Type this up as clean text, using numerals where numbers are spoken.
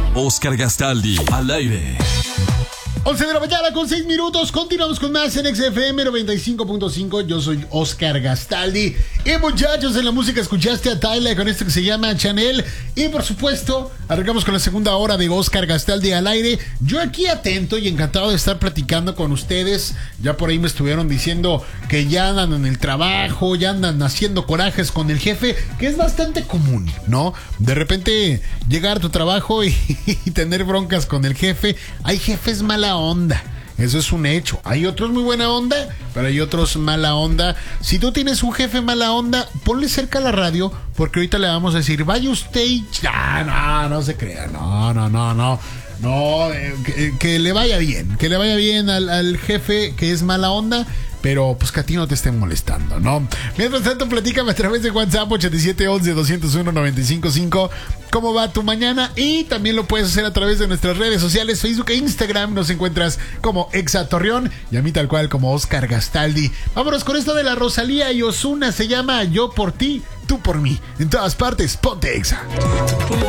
Oscar Gastaldi, al aire. 11 de la mañana con 6 minutos. Continuamos con más en XFM 95.5. Yo soy Oscar Gastaldi. Y muchachos, en la música escuchaste a Tyler con esto que se llama Chanel. Y por supuesto, arrancamos con la segunda hora de Oscar Gastaldi al aire. Yo aquí atento y encantado de estar platicando con ustedes. Ya por ahí me estuvieron diciendo que ya andan en el trabajo, ya andan haciendo corajes con el jefe, que es bastante común, ¿no? De repente llegar a tu trabajo y tener broncas con el jefe. Hay jefes mala onda. Eso es un hecho. Hay otros muy buena onda, pero hay otros mala onda. Si tú tienes un jefe mala onda, ponle cerca a la radio, porque ahorita le vamos a decir, vaya usted y ya, no se crea, no, que le vaya bien al jefe que es mala onda, pero pues que a ti no te estén molestando, ¿no? Mientras tanto, platícame a través de WhatsApp 8711-201-955 cómo va tu mañana, y también lo puedes hacer a través de nuestras redes sociales, Facebook e Instagram. Nos encuentras como Exa Torreón y a mí tal cual como Oscar Gastaldi. Vámonos con esto de la Rosalía y Ozuna, se llama Yo por ti, tú por mí. En todas partes, ponte Exa.